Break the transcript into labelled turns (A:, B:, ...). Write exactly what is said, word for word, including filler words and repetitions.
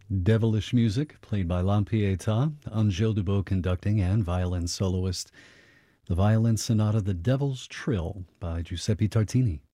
A: Devilish music played by Lampieta, Angel Dubot conducting and violin soloist. The violin sonata The Devil's Trill by Giuseppe Tartini.